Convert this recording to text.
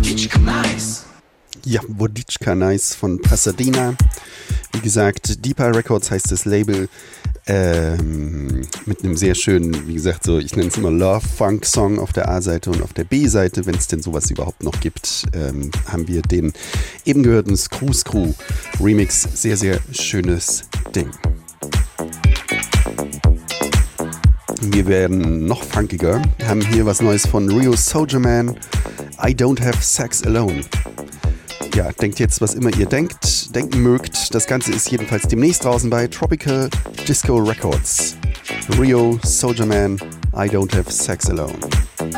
Ja, Woditschka Nice von Pasadena. Wie gesagt, Deeper Records heißt das Label. Mit einem sehr schönen, wie gesagt, so ich nenne es immer Love-Funk-Song auf der A-Seite und auf der B-Seite, wenn es denn sowas überhaupt noch gibt, haben wir den eben gehörten Screw Screw Remix. Sehr, sehr schönes Ding. Wir werden noch funkiger, haben hier was Neues von Rio Soldier Man, I Don't Have Sex Alone. Ja, denkt jetzt, was immer ihr denken mögt. Das Ganze ist jedenfalls demnächst draußen bei Tropical Disco Records. Rio Soldier Man, I Don't Have Sex Alone.